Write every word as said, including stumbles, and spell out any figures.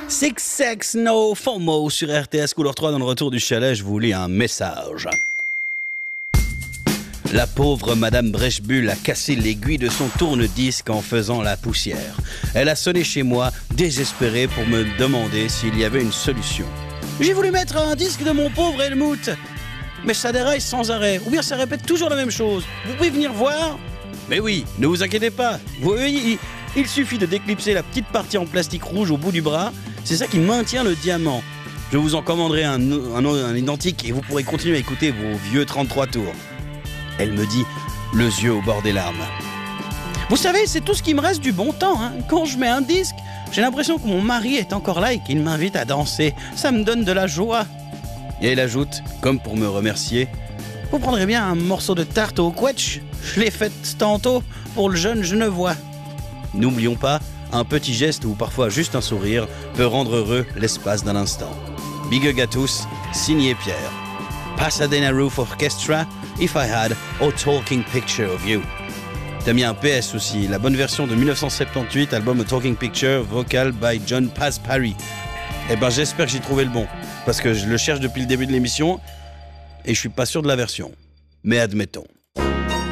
Six Sex No FOMO sur R T S Couleur trois. Dans le retour du chalet, je vous lis un message. La pauvre Madame Brechbull a cassé l'aiguille de son tourne-disque en faisant la poussière. Elle a sonné chez moi, désespérée, pour me demander s'il y avait une solution. J'ai voulu mettre un disque de mon pauvre Helmut, mais ça déraille sans arrêt, ou bien ça répète toujours la même chose. Vous pouvez venir voir? Mais oui, ne vous inquiétez pas. Vous voyez, il, il suffit de déclipser la petite partie en plastique rouge au bout du bras. C'est ça qui maintient le diamant. Je vous en commanderai un, un, un identique et vous pourrez continuer à écouter vos vieux trente-trois tours. Elle me dit, les yeux au bord des larmes. Vous savez, c'est tout ce qui me reste du bon temps. Hein. Quand je mets un disque, j'ai l'impression que mon mari est encore là et qu'il m'invite à danser. Ça me donne de la joie. Et elle ajoute, comme pour me remercier, vous prendrez bien un morceau de tarte au quetch? Je l'ai faite tantôt pour le jeune Genevois. N'oublions pas, un petit geste ou parfois juste un sourire peut rendre heureux l'espace d'un instant. Big hug à tous, signé Pierre. Pasadena Roof Orchestra, If I Had a Talking Picture of You. T'as mis un P S aussi, la bonne version de dix-neuf cent soixante-dix-huit, album A Talking Picture, vocal by John Paz Parry. Eh ben j'espère que j'ai trouvé le bon, parce que je le cherche depuis le début de l'émission et je suis pas sûr de la version. Mais admettons.